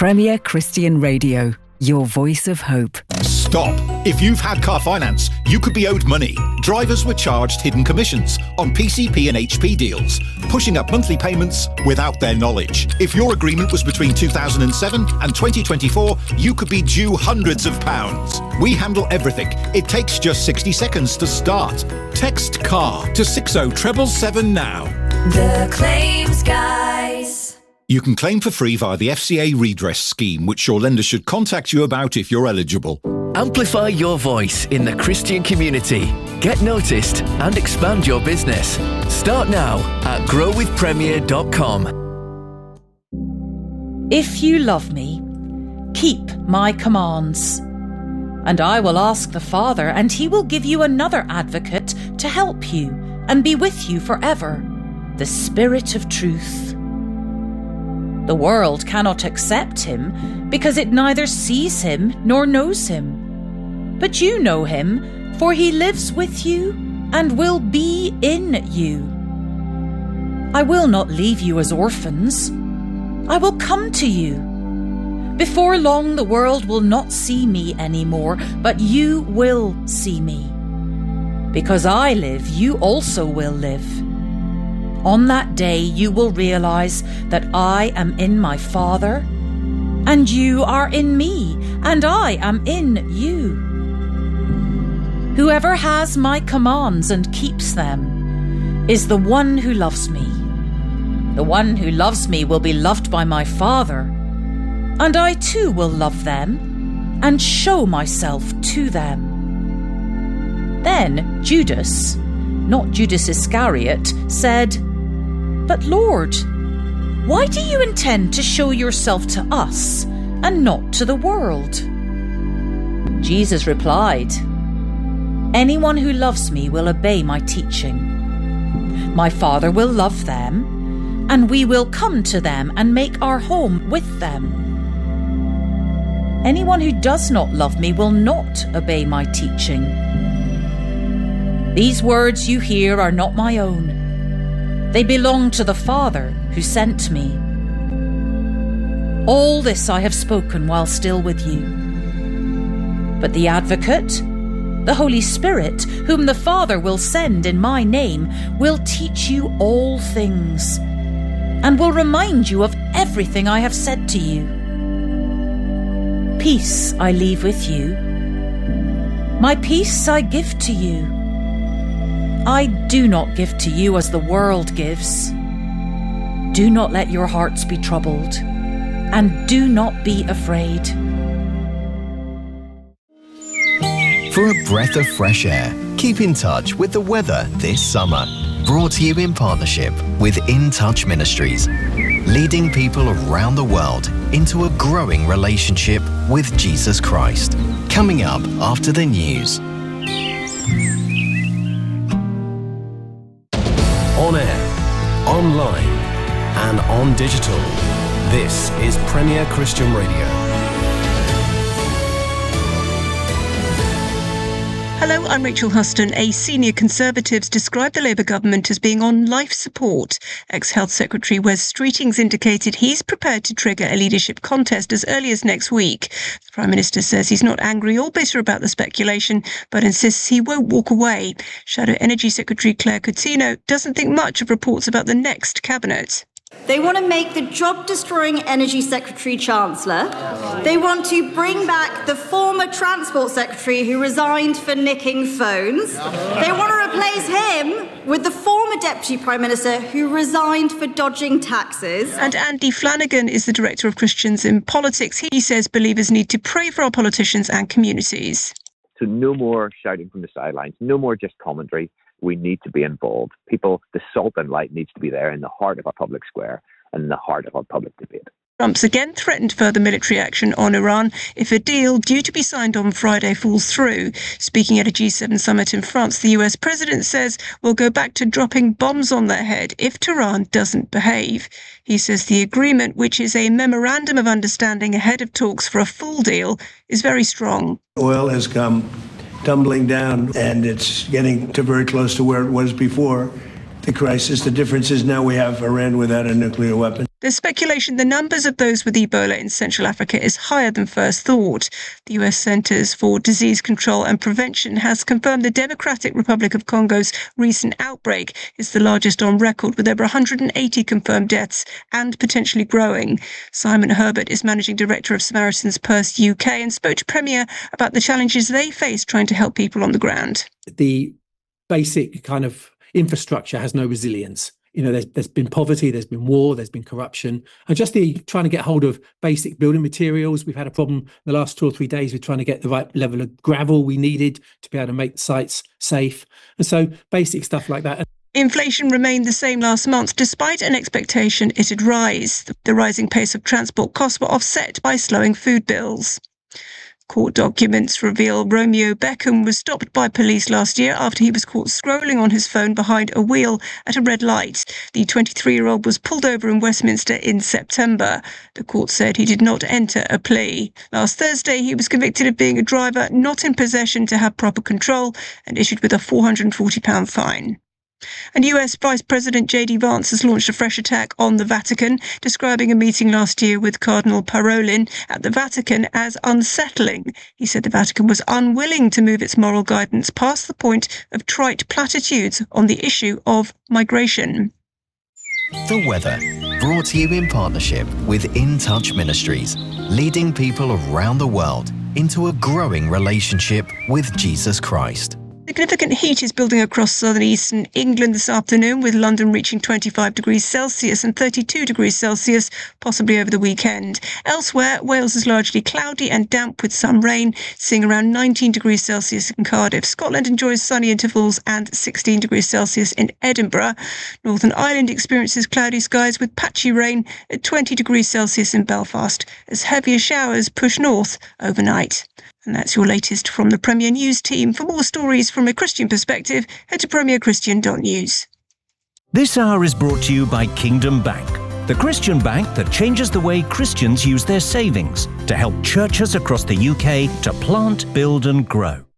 Premier Christian Radio, your voice of hope. Stop! If you've had car finance, you could be owed money. Drivers were charged hidden commissions on PCP and HP deals, pushing up monthly payments without their knowledge. If your agreement was between 2007 and 2024, you could be due hundreds of pounds. We handle everything. It takes just 60 seconds to start. Text CAR to 60777 now. The Claims Guys. You can claim for free via the FCA redress scheme, which your lender should contact you about if you're eligible. Amplify your voice in the Christian community. Get noticed and expand your business. Start now at growwithpremier.com. If you love me, keep my commands. And I will ask the Father, and he will give you another advocate to help you and be with you forever, the Spirit of truth. The world cannot accept him because it neither sees him nor knows him. But you know him, for he lives with you and will be in you. I will not leave you as orphans. I will come to you. Before long, the world will not see me anymore, but you will see me. Because I live, you also will live. On that day, you will realize that I am in my Father, and you are in me, and I am in you. Whoever has my commands and keeps them is the one who loves me. The one who loves me will be loved by my Father, and I too will love them and show myself to them. Then Judas, not Judas Iscariot, said, "But Lord, why do you intend to show yourself to us and not to the world?" Jesus replied, "Anyone who loves me will obey my teaching. My Father will love them, and we will come to them and make our home with them. Anyone who does not love me will not obey my teaching. These words you hear are not my own. They belong to the Father who sent me. All this I have spoken while still with you. But the Advocate, the Holy Spirit, whom the Father will send in my name, will teach you all things and will remind you of everything I have said to you. Peace I leave with you. My peace I give to you. I do not give to you as the world gives. Do not let your hearts be troubled, and do not be afraid." For a breath of fresh air, keep in touch with the weather this summer. Brought to you in partnership with In Touch Ministries, leading people around the world into a growing relationship with Jesus Christ. Coming up after the news. On air, online, and on digital. This is Premier Christian Radio. Hello, I'm Rachel Huston. Senior Conservatives described the Labour government as being on life support. Ex-Health Secretary Wes Streetings indicated he's prepared to trigger a leadership contest as early as next week. The Prime Minister says he's not angry or bitter about the speculation, but insists he won't walk away. Shadow Energy Secretary Claire Coutinho doesn't think much of reports about the next cabinet. They want to make the job-destroying Energy Secretary Chancellor. They want to bring back the former Transport Secretary who resigned for nicking phones. They want to replace him with the former Deputy Prime Minister who resigned for dodging taxes. And Andy Flanagan is the Director of Christians in Politics. He says believers need to pray for our politicians and communities. So no more shouting from the sidelines, no more just commentary. We need to be involved. People, the salt and light needs to be there in the heart of our public square and in the heart of our public debate. Trump's again threatened further military action on Iran if a deal due to be signed on Friday falls through. Speaking at a G7 summit in France, the US president says we'll go back to dropping bombs on their head if Tehran doesn't behave. He says the agreement, which is a memorandum of understanding ahead of talks for a full deal, is very strong. Oil has come tumbling down, and it's getting to very close to where it was before the crisis. The difference is now we have Iran without a nuclear weapon. There's speculation the numbers of those with Ebola in Central Africa is higher than first thought. The US Centers for Disease Control and Prevention has confirmed the Democratic Republic of Congo's recent outbreak is the largest on record, with over 180 confirmed deaths and potentially growing. Simon Herbert is Managing Director of Samaritans Purse UK and spoke to Premier about the challenges they face trying to help people on the ground. The basic kind of infrastructure has no resilience. You know, there's been poverty, there's been war, there's been corruption, and just trying to get hold of basic building materials. We've had a problem the last 2 or 3 days with trying to get the right level of gravel we needed to be able to make the sites safe. And so basic stuff like that. Inflation remained the same last month, despite an expectation it'd rise. The rising pace of transport costs were offset by slowing food bills. Court documents reveal Romeo Beckham was stopped by police last year after he was caught scrolling on his phone behind a wheel at a red light. The 23-year-old was pulled over in Westminster in September. The court said he did not enter a plea. Last Thursday, he was convicted of being a driver not in possession to have proper control and issued with a £440 fine. And US Vice President J.D. Vance has launched a fresh attack on the Vatican, describing a meeting last year with Cardinal Parolin at the Vatican as unsettling. He said the Vatican was unwilling to move its moral guidance past the point of trite platitudes on the issue of migration. The weather, brought to you in partnership with In Touch Ministries, leading people around the world into a growing relationship with Jesus Christ. Significant heat is building across southern-eastern England this afternoon, with London reaching 25 degrees Celsius and 32 degrees Celsius, possibly over the weekend. Elsewhere, Wales is largely cloudy and damp with some rain, seeing around 19 degrees Celsius in Cardiff. Scotland enjoys sunny intervals and 16 degrees Celsius in Edinburgh. Northern Ireland experiences cloudy skies with patchy rain at 20 degrees Celsius in Belfast, as heavier showers push north overnight. And that's your latest from the Premier News team. For more stories from a Christian perspective, head to premierchristian.news. This hour is brought to you by Kingdom Bank, the Christian bank that changes the way Christians use their savings to help churches across the UK to plant, build and grow.